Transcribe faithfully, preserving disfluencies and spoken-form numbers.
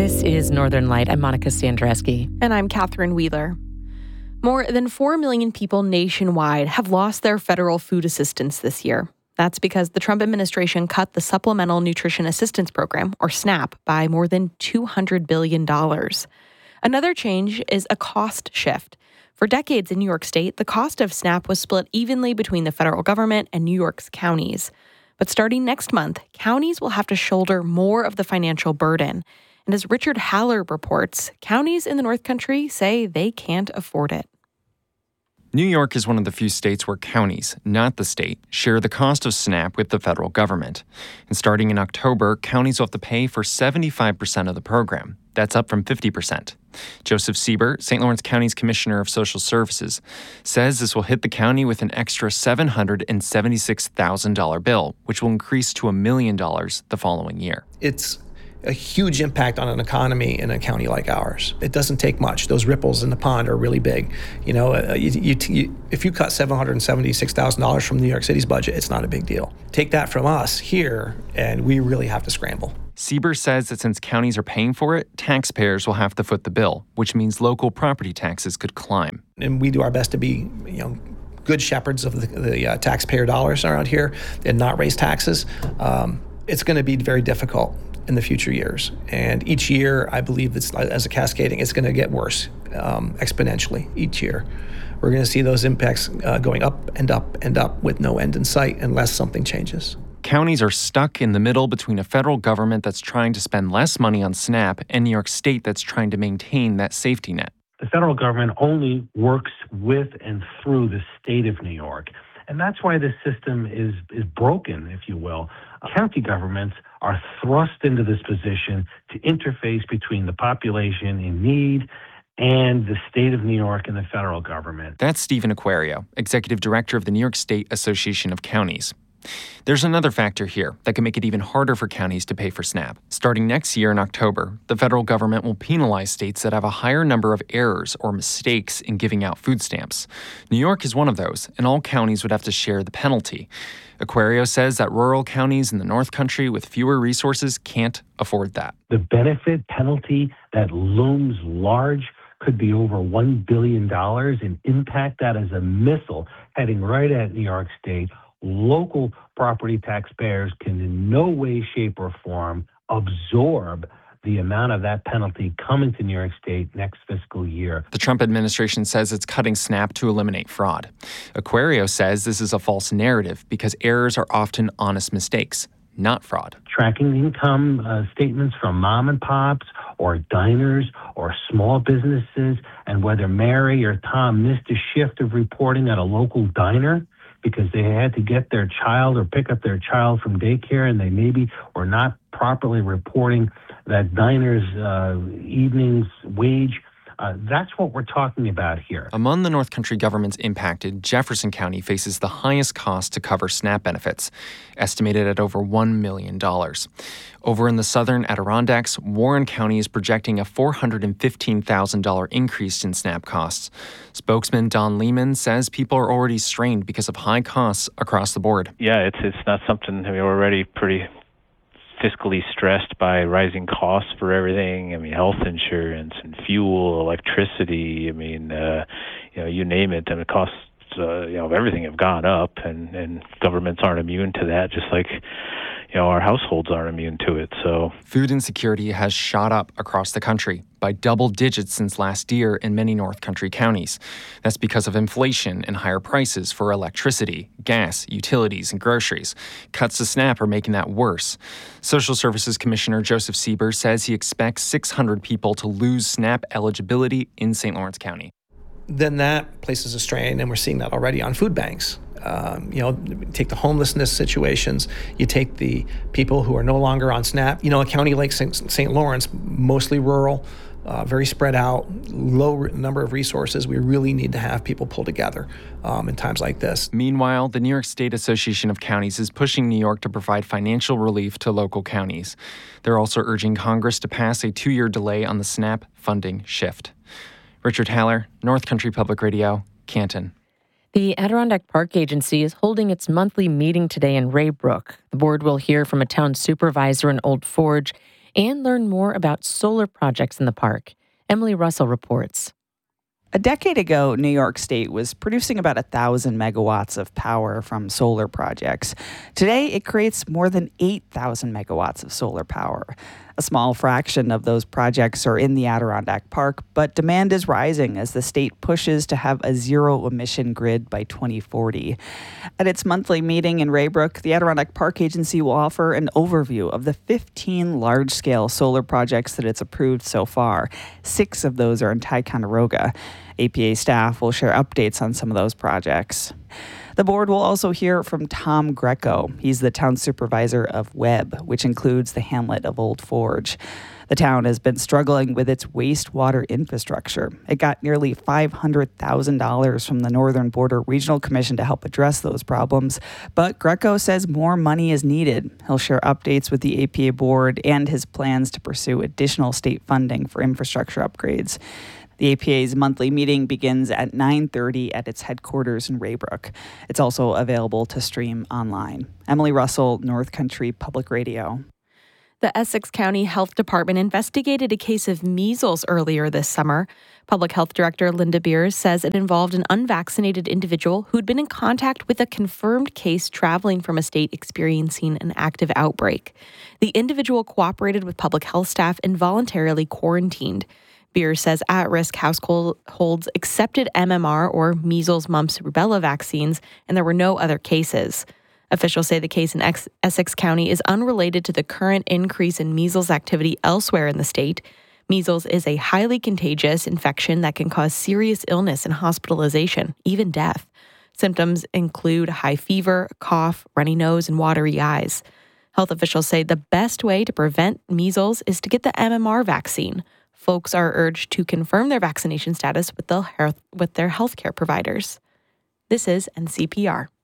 This is Northern Light. I'm Monica Sandreski. And I'm Catherine Wheeler. More than four million people nationwide have lost their federal food assistance this year. That's because the Trump administration cut the Supplemental Nutrition Assistance Program, or SNAP, by more than two hundred billion dollars. Another change is a cost shift. For decades in New York State, the cost of SNAP was split evenly between the federal government and New York's counties. But starting next month, counties will have to shoulder more of the financial burden. And as Richard Haller reports, counties in the North Country say they can't afford it. New York is one of the few states where counties, not the state, share the cost of SNAP with the federal government. And starting in October, counties will have to pay for seventy-five percent of the program. That's up from fifty percent. Joseph Sieber, Saint Lawrence County's Commissioner of Social Services, says this will hit the county with an extra seven hundred seventy-six thousand dollars bill, which will increase to a million dollars the following year. It's a huge impact on an economy in a county like ours. It doesn't take much. Those ripples in the pond are really big. You know, uh, you, you, you, if you cut seven hundred seventy-six thousand dollars from New York City's budget, it's not a big deal. Take that from us here, and we really have to scramble. Sieber says that since counties are paying for it, taxpayers will have to foot the bill, which means local property taxes could climb. And we do our best to be, you know, good shepherds of the, the uh, taxpayer dollars around here and not raise taxes. Um, it's going to be very difficult in the future years. And each year, I believe it's, as a cascading, it's going to get worse um, exponentially each year. We're going to see those impacts uh, going up and up and up with no end in sight unless something changes. Counties are stuck in the middle between a federal government that's trying to spend less money on SNAP and New York State that's trying to maintain that safety net. The federal government only works with and through the state of New York. And that's why the system is, is broken, if you will. County governments are thrust into this position to interface between the population in need and the state of New York and the federal government. That's Stephen Aquario, Executive Director of the New York State Association of Counties. There's another factor here that can make it even harder for counties to pay for SNAP. Starting next year in October, the federal government will penalize states that have a higher number of errors or mistakes in giving out food stamps. New York is one of those, and all counties would have to share the penalty. Aquario says that rural counties in the North Country with fewer resources can't afford that. The benefit penalty that looms large could be over one billion dollars and impact that as a missile heading right at New York State. Local property taxpayers can in no way, shape, or form absorb the amount of that penalty coming to New York State next fiscal year. The Trump administration says it's cutting SNAP to eliminate fraud. Aquario says this is a false narrative because errors are often honest mistakes, not fraud. Tracking income uh, statements from mom and pops or diners or small businesses, and whether Mary or Tom missed a shift of reporting at a local diner because they had to get their child or pick up their child from daycare and they maybe were not properly reporting that diner's uh, evening's wage. Uh, that's what we're talking about here. Among the North Country governments impacted, Jefferson County faces the highest cost to cover SNAP benefits, estimated at over one million dollars. Over in the southern Adirondacks, Warren County is projecting a four hundred fifteen thousand dollars increase in SNAP costs. Spokesman Don Lehman says people are already strained because of high costs across the board. Yeah, it's it's not something, I mean, we're already pretty fiscally stressed by rising costs for everything. I mean, health insurance and fuel, electricity. I mean, uh, you know, you name it. And the costs, uh, you know, of everything have gone up, and, and governments aren't immune to that, just like, you know, our households aren't immune to it. So food insecurity has shot up across the country by double digits since last year in many North Country counties. That's because of inflation and higher prices for electricity, gas, utilities, and groceries. Cuts to SNAP are making that worse. Social Services Commissioner Joseph Sieber says he expects six hundred people to lose SNAP eligibility in Saint Lawrence County. Then that places a strain, and we're seeing that already on food banks. Um, you know, take the homelessness situations, you take the people who are no longer on SNAP. You know, a county like Saint Lawrence, mostly rural, uh, very spread out, low re- number of resources. We really need to have people pull together um, in times like this. Meanwhile, the New York State Association of Counties is pushing New York to provide financial relief to local counties. They're also urging Congress to pass a two-year delay on the SNAP funding shift. Richard Haller, North Country Public Radio, Canton. The Adirondack Park Agency is holding its monthly meeting today in Raybrook. The board will hear from a town supervisor in Old Forge and learn more about solar projects in the park. Emily Russell reports. A decade ago, New York State was producing about one thousand megawatts of power from solar projects. Today, it creates more than eight thousand megawatts of solar power. A small fraction of those projects are in the Adirondack Park, but demand is rising as the state pushes to have a zero-emission grid by twenty forty. At its monthly meeting in Raybrook, the Adirondack Park Agency will offer an overview of the fifteen large-scale solar projects that it's approved so far. Six of those are in Ticonderoga. A P A staff will share updates on some of those projects. The board will also hear from Tom Greco. He's the town supervisor of Webb, which includes the hamlet of Old Forge. The town has been struggling with its wastewater infrastructure. It got nearly five hundred thousand dollars from the Northern Border Regional Commission to help address those problems, but Greco says more money is needed. He'll share updates with the A P A board and his plans to pursue additional state funding for infrastructure upgrades. The A P A's monthly meeting begins at nine thirty at its headquarters in Raybrook. It's also available to stream online. Emily Russell, North Country Public Radio. The Essex County Health Department investigated a case of measles earlier this summer. Public Health Director Linda Beers says it involved an unvaccinated individual who'd been in contact with a confirmed case traveling from a state experiencing an active outbreak. The individual cooperated with public health staff and voluntarily quarantined. Beers says at-risk households accepted M M R or measles, mumps, rubella vaccines, and there were no other cases. Officials say the case in Ex- Essex County is unrelated to the current increase in measles activity elsewhere in the state. Measles is a highly contagious infection that can cause serious illness and hospitalization, even death. Symptoms include high fever, cough, runny nose, and watery eyes. Health officials say the best way to prevent measles is to get the M M R vaccine. Folks are urged to confirm their vaccination status with, the health, with their healthcare providers. This is N C P R.